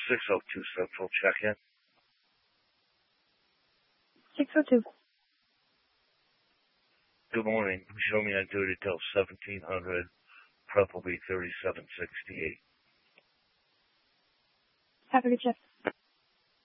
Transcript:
602 Central, check-in. 602. Good morning. Show me on duty till 1700, preferably 3768. Have a good shift.